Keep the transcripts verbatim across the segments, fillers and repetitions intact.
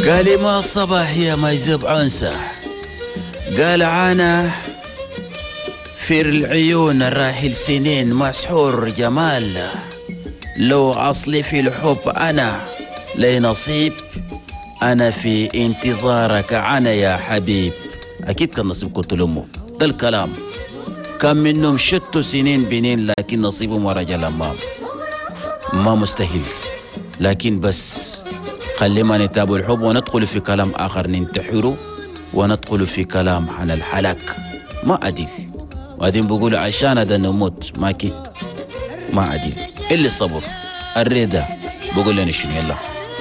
قال لي ما الصباح يا مجذوب عنسة، قال عانا في العيون الراحل سنين مسحور جمال، لو أصلي في الحب أنا لي نصيب، أنا في انتظارك عنا يا حبيب. أكيد كان نصيب قلت لأمه ده الكلام، كان منهم شتوا سنين بنين لكن نصيبهم ورجل أمام ما مستحيل. لكن بس خلينا نتابع الحب وندخل في كلام آخر ننتحره وندخل في كلام عن الحلاك. ما أدل وبعدين بقولوا عشان هذا نموت ما كيد ما أدل اللي صبر الرضا. بقول لنا شنو يلا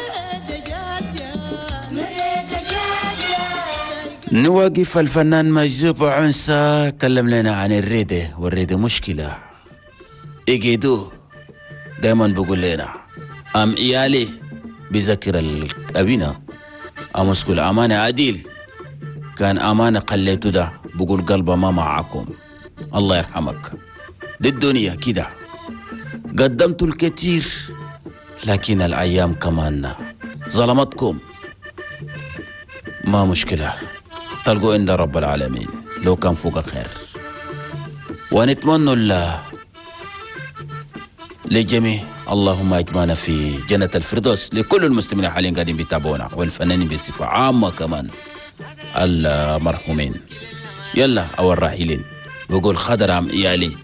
نوقف الفنان مجذوب عنسة كلم لنا عن الرضا، والرضا مشكلة إجدوه دايما بقول لنا أم إيالي بذكر الأبينا أمسكول أمانة عديل كان أمانة قليته ده بقول قلبه ما معكم الله يرحمك. دي الدنيا كده قدمت الكثير لكن الأيام كمان ظلمتكم. ما مشكلة تلقوا عند رب العالمين لو كان فوق خير. ونتمنى الله لجميع اللهم اجمعنا في جنة الفردوس لكل المسلمين حاليا قاعدين بيتابعونا والفنانين بصفة عامة كمان المرحومين يلا او الراحلين. بقول خضر عم ايالي